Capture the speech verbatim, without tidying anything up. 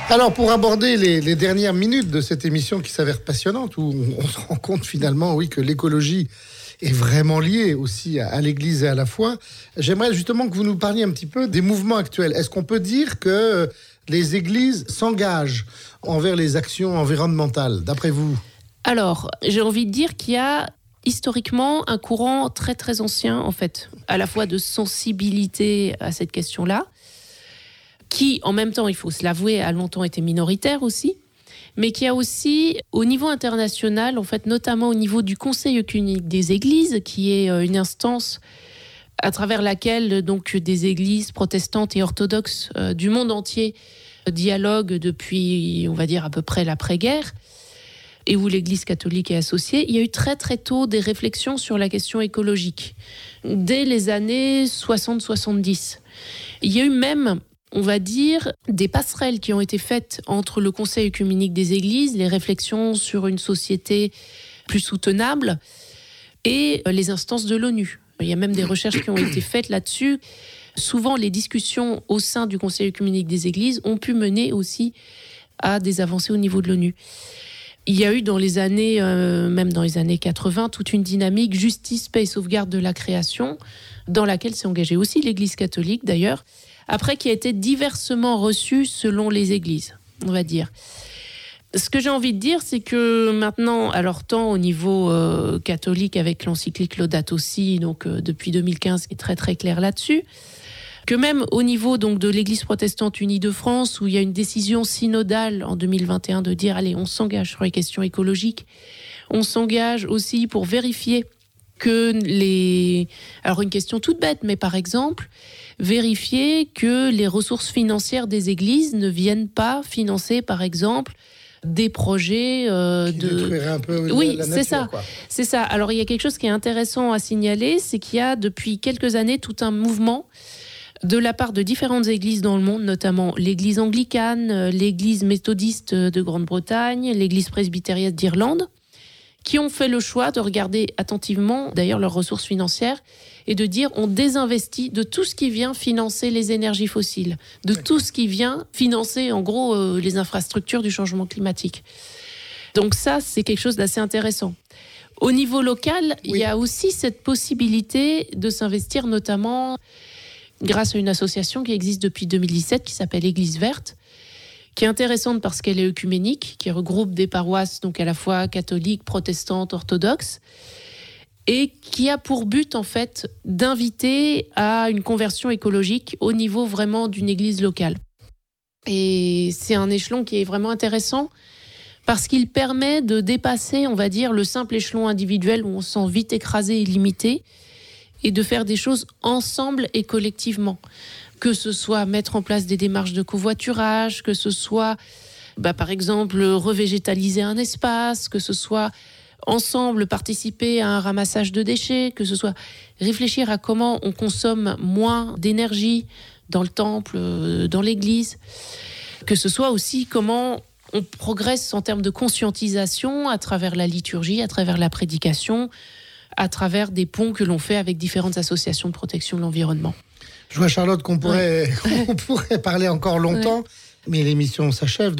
Alors, pour aborder les, les dernières minutes de cette émission qui s'avère passionnante, où on, on se rend compte finalement, oui, que l'écologie est vraiment liée aussi à, à l'Église et à la foi, j'aimerais justement que vous nous parliez un petit peu des mouvements actuels. Est-ce qu'on peut dire que les églises s'engagent envers les actions environnementales, d'après vous ? Alors, j'ai envie de dire qu'il y a historiquement un courant très très ancien, en fait, à la fois de sensibilité à cette question-là, qui, en même temps, il faut se l'avouer, a longtemps été minoritaire aussi, mais qui a aussi, au niveau international, en fait, notamment au niveau du Conseil œcuménique des Églises, qui est une instance à travers laquelle donc des églises protestantes et orthodoxes euh, du monde entier dialoguent depuis, on va dire, à peu près l'après-guerre, et où l'Église catholique est associée, il y a eu très très tôt des réflexions sur la question écologique, dès les années soixante soixante-dix. Il y a eu même, on va dire, des passerelles qui ont été faites entre le Conseil œcuménique des Églises, les réflexions sur une société plus soutenable, et les instances de l'ONU. Il y a même des recherches qui ont été faites là-dessus. Souvent, les discussions au sein du Conseil œcuménique des Églises ont pu mener aussi à des avancées au niveau de l'ONU. Il y a eu dans les années, euh, même dans les années quatre-vingts, toute une dynamique justice, paix et sauvegarde de la création, dans laquelle s'est engagée aussi l'Église catholique d'ailleurs, après qui a été diversement reçue selon les églises, on va dire. Ce que j'ai envie de dire, c'est que maintenant, alors tant au niveau euh, catholique avec l'encyclique Laudato Si, donc euh, depuis deux mille quinze, qui est très très clair là-dessus, que même au niveau donc de l'Église protestante unie de France, où il y a une décision synodale en deux mille vingt et un de dire allez, on s'engage sur les questions écologiques, on s'engage aussi pour vérifier que les... Alors une question toute bête, mais par exemple, vérifier que les ressources financières des églises ne viennent pas financer, par exemple, des projets euh, qui de... détruiraient un peu oui, la nature, c'est ça. quoi. C'est ça. Alors il y a quelque chose qui est intéressant à signaler, c'est qu'il y a depuis quelques années tout un mouvement de la part de différentes églises dans le monde, notamment l'église anglicane, l'église méthodiste de Grande-Bretagne, l'église presbytérienne d'Irlande, qui ont fait le choix de regarder attentivement, d'ailleurs, leurs ressources financières et de dire on désinvestit de tout ce qui vient financer les énergies fossiles, de D'accord. tout ce qui vient financer, en gros, euh, les infrastructures du changement climatique. Donc ça, c'est quelque chose d'assez intéressant. Au niveau local, oui. il y a aussi cette possibilité de s'investir, notamment grâce à une association qui existe depuis deux mille dix-sept, qui s'appelle Église Verte, qui est intéressante parce qu'elle est œcuménique, qui regroupe des paroisses donc à la fois catholiques, protestantes, orthodoxes, et qui a pour but en fait d'inviter à une conversion écologique au niveau vraiment d'une église locale. Et c'est un échelon qui est vraiment intéressant parce qu'il permet de dépasser, on va dire, le simple échelon individuel où on se sent vite écrasé et limité, et de faire des choses ensemble et collectivement. Que ce soit mettre en place des démarches de covoiturage, que ce soit, bah, par exemple, revégétaliser un espace, que ce soit ensemble participer à un ramassage de déchets, que ce soit réfléchir à comment on consomme moins d'énergie dans le temple, dans l'église, que ce soit aussi comment on progresse en termes de conscientisation à travers la liturgie, à travers la prédication, à travers des ponts que l'on fait avec différentes associations de protection de l'environnement. Je vois, Charlotte, qu'on pourrait, ouais. on pourrait parler encore longtemps, ouais. mais l'émission s'achève.